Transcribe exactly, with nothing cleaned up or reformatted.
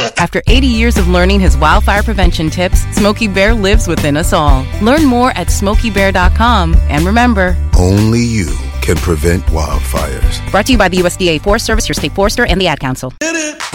After eighty years of learning his wildfire prevention tips, Smokey Bear lives within us all. Learn more at smokey bear dot com. And remember, only you can prevent wildfires. Brought to you by the U S D A Forest Service, your state forester, and the Ad Council. Hit it.